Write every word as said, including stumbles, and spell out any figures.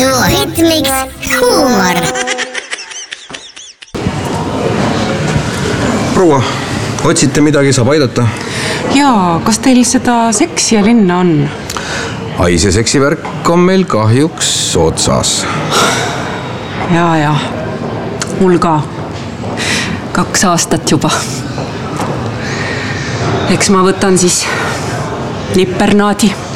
Rhythmics huumor. Proua, otsite midagi, saab aidata? Jaa, kas teil seda seksi ja linna on? Ai, see seksivärk on meil kahjuks otsas. Jaa, jaa. Mul ka. Kaks aastat juba. Eks ma võtan siis nipernaadi.